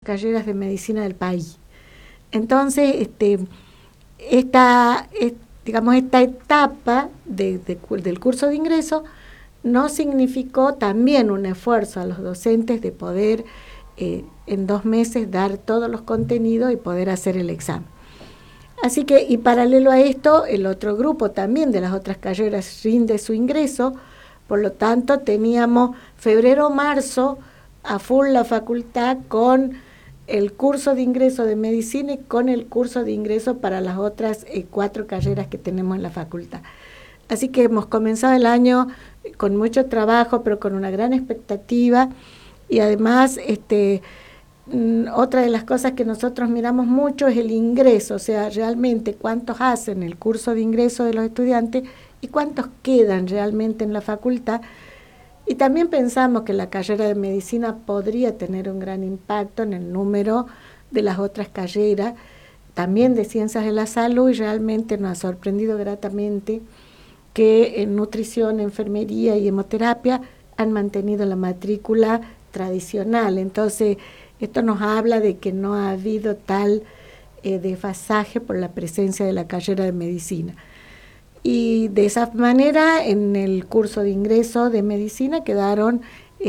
carreras de medicina del país. Entonces, digamos, esta etapa del curso de ingreso no significó también un esfuerzo a los docentes de poder en 2 meses dar todos los contenidos y poder hacer el examen. Así que, y paralelo a esto, el otro grupo también de las otras carreras rinde su ingreso, por lo tanto teníamos febrero-marzo a full la facultad con el curso de ingreso de medicina y con el curso de ingreso para las otras 4 carreras que tenemos en la facultad. Así que hemos comenzado el año con mucho trabajo, pero con una gran expectativa, y además otra de las cosas que nosotros miramos mucho es el ingreso, o sea, realmente cuántos hacen el curso de ingreso de los estudiantes y cuántos quedan realmente en la facultad. Y también pensamos que la carrera de medicina podría tener un gran impacto en el número de las otras carreras, también de ciencias de la salud, y realmente nos ha sorprendido gratamente que en nutrición, enfermería y hemoterapia han mantenido la matrícula tradicional. Entonces, esto nos habla de que no ha habido tal desfasaje por la presencia de la carrera de medicina. Y de esa manera, en el curso de ingreso de medicina quedaron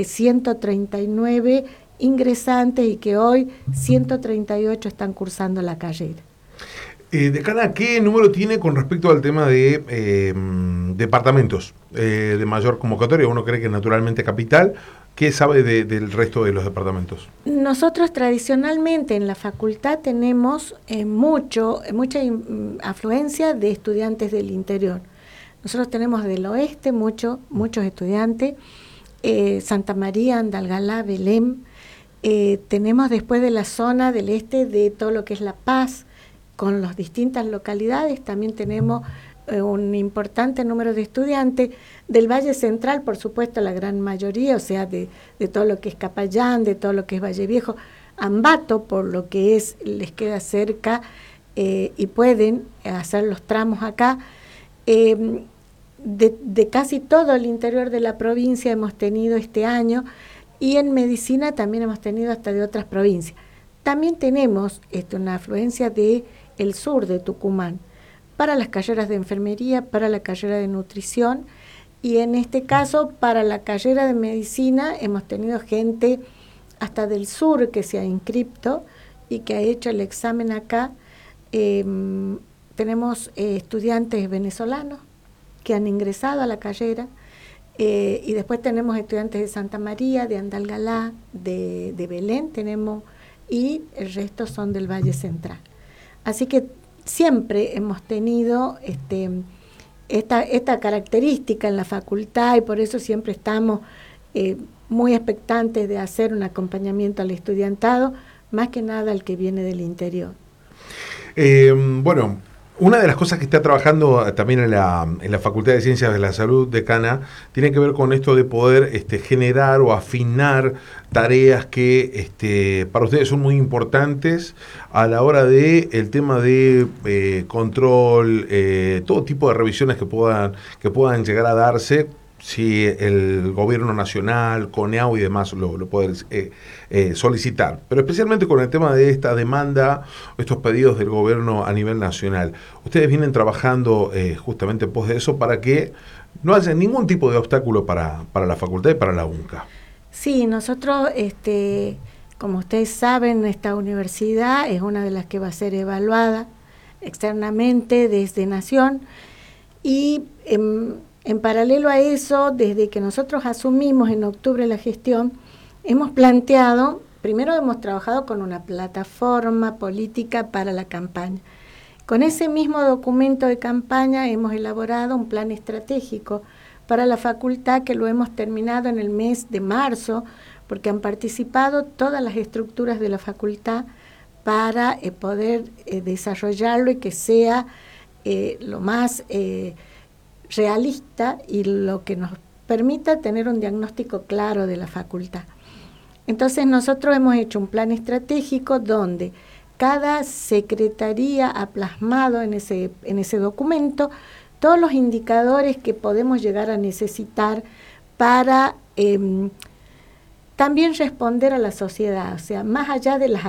139 ingresantes y que hoy 138 están cursando la carrera. Decana, ¿qué número tiene con respecto al tema de departamentos de mayor convocatoria? Uno cree que naturalmente capital. ¿Qué sabe del resto de los departamentos? Nosotros tradicionalmente en la facultad tenemos mucha afluencia de estudiantes del interior. Nosotros tenemos del oeste muchos estudiantes, Santa María, Andalgalá, Belén. Tenemos después de la zona del este de todo lo que es La Paz, con las distintas localidades. También tenemos un importante número de estudiantes del Valle Central, por supuesto la gran mayoría, o sea, de todo lo que es Capayán, de todo lo que es Valle Viejo, Ambato, por lo que les queda cerca y pueden hacer los tramos acá. De casi todo el interior de la provincia hemos tenido este año, y en medicina también hemos tenido hasta de otras provincias. También tenemos una afluencia del sur de Tucumán, para las carreras de enfermería, para la carrera de nutrición, y en este caso para la carrera de medicina hemos tenido gente hasta del sur que se ha inscrito y que ha hecho el examen acá. Tenemos estudiantes venezolanos que han ingresado a la carrera, y después tenemos estudiantes de Santa María, de Andalgalá, de Belén tenemos, y el resto son del Valle Central. Así que siempre hemos tenido esta característica en la facultad, y por eso siempre estamos muy expectantes de hacer un acompañamiento al estudiantado, más que nada al que viene del interior. Bueno, una de las cosas que está trabajando también en la Facultad de Ciencias de la Salud, decana, tiene que ver con esto de poder generar o afinar tareas que para ustedes son muy importantes a la hora de el tema de control, todo tipo de revisiones que puedan llegar a darse, si el gobierno nacional, CONEAU y demás lo pueden solicitar, pero especialmente con el tema de esta demanda, estos pedidos del gobierno a nivel nacional. Ustedes vienen trabajando justamente en pos de eso para que no haya ningún tipo de obstáculo para la facultad y para la UNCA. Sí, nosotros, como ustedes saben, esta universidad es una de las que va a ser evaluada externamente desde Nación, y en paralelo a eso, desde que nosotros asumimos en octubre la gestión, hemos planteado, primero hemos trabajado con una plataforma política para la campaña. Con ese mismo documento de campaña hemos elaborado un plan estratégico para la facultad que lo hemos terminado en el mes de marzo, porque han participado todas las estructuras de la facultad para poder desarrollarlo y que sea lo más realista y lo que nos permita tener un diagnóstico claro de la facultad. Entonces nosotros hemos hecho un plan estratégico donde cada secretaría ha plasmado en ese documento todos los indicadores que podemos llegar a necesitar para también responder a la sociedad, o sea, más allá de las